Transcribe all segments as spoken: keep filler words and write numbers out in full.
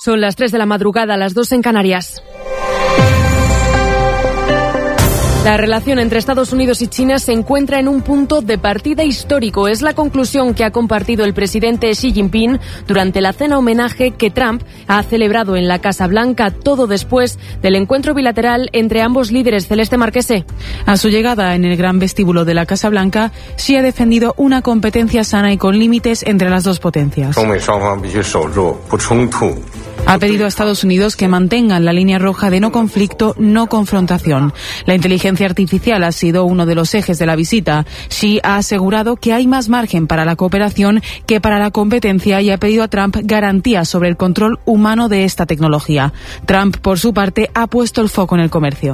Son las tres de la madrugada, las dos en Canarias. La relación entre Estados Unidos y China se encuentra en un punto de partida histórico. Es la conclusión que ha compartido el presidente Xi Jinping durante la cena homenaje que Trump ha celebrado en la Casa Blanca, todo después del encuentro bilateral entre ambos líderes. Celeste Marquese. A su llegada en el gran vestíbulo de la Casa Blanca, Xi ha defendido una competencia sana y con límites entre las dos potencias. Ha pedido a Estados Unidos que mantengan la línea roja de no conflicto, no confrontación. La inteligencia artificial ha sido uno de los ejes de la visita. Xi ha asegurado que hay más margen para la cooperación que para la competencia y ha pedido a Trump garantías sobre el control humano de esta tecnología. Trump, por su parte, ha puesto el foco en el comercio.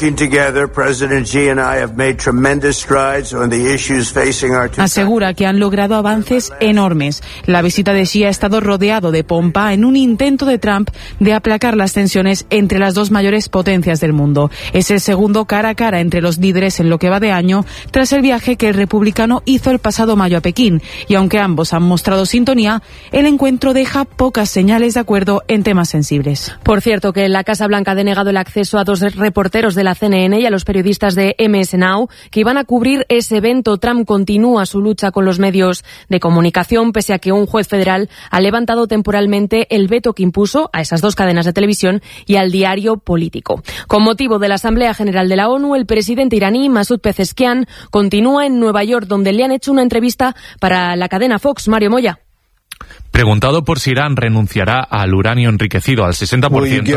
Asegura que han logrado avances enormes. La visita de Xi ha estado rodeado de pompa en un intento de Trump de aplacar las tensiones entre las dos mayores potencias del mundo. Es el segundo cara a cara entre los líderes en lo que va de año, tras el viaje que el republicano hizo el pasado mayo a Pekín. Y aunque ambos han mostrado sintonía, el encuentro deja pocas señales de acuerdo en temas sensibles. Por cierto, que la Casa Blanca ha denegado el acceso a dos reporteros de la C N N y a los periodistas de M S Now que iban a cubrir ese evento. Trump continúa su lucha con los medios de comunicación, pese a que un juez federal ha levantado temporalmente el veto que impuso a esas dos cadenas de televisión y al diario político. Con motivo de la Asamblea General de la ONU, el presidente iraní Masoud Pezeshkian continúa en Nueva York, donde le han hecho una entrevista para la cadena Fox. Mario Moya. Preguntado por si Irán renunciará al uranio enriquecido al sesenta por ciento,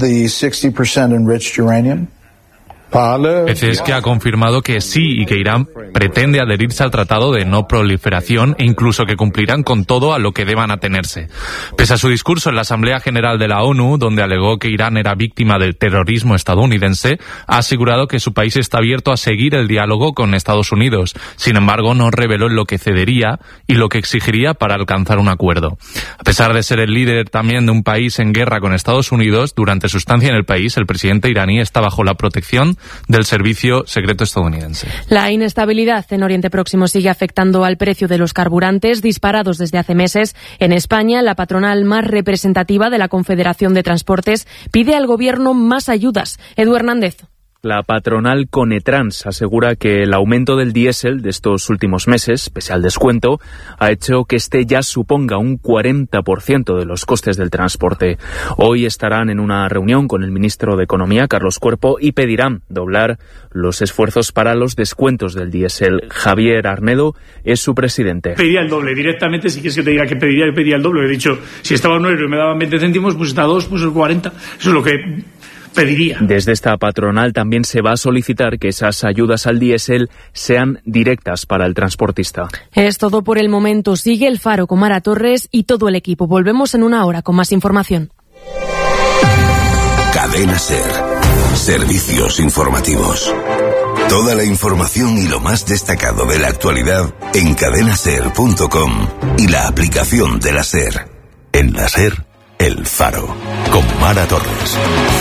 Pezeshkian ha confirmado que sí y que Irán pretende adherirse al Tratado de No Proliferación e incluso que cumplirán con todo a lo que deban atenerse. Pese a su discurso en la Asamblea General de la ONU, donde alegó que Irán era víctima del terrorismo estadounidense, ha asegurado que su país está abierto a seguir el diálogo con Estados Unidos. Sin embargo, no reveló en lo que cedería y lo que exigiría para alcanzar un acuerdo. A pesar de ser el líder también de un país en guerra con Estados Unidos, durante su estancia en el país, el presidente iraní está bajo la protección del servicio secreto estadounidense. La inestabilidad en Oriente Próximo sigue afectando al precio de los carburantes, disparados desde hace meses. En España, la patronal más representativa de la Confederación de Transportes pide al gobierno más ayudas. Edu Hernández. La patronal Conetrans asegura que el aumento del diésel de estos últimos meses, pese al descuento, ha hecho que este ya suponga un cuarenta por ciento de los costes del transporte. Hoy estarán en una reunión con el ministro de Economía, Carlos Cuerpo, y pedirán doblar los esfuerzos para los descuentos del diésel. Javier Arnedo es su presidente. Pediría el doble directamente, si quieres que te diga que pediría, yo pediría el doble. He dicho, si estaba a un euro y me daban veinte céntimos, pues está a dos, pues el cuarenta. Eso es lo que pediría. Desde esta patronal también se va a solicitar que esas ayudas al diésel sean directas para el transportista. Es todo por el momento. Sigue El Faro con Mara Torres y todo el equipo. Volvemos en una hora con más información. Cadena SER. Servicios informativos. Toda la información y lo más destacado de la actualidad en cadena ser punto com y la aplicación de la SER. En la SER, El Faro, con Mara Torres.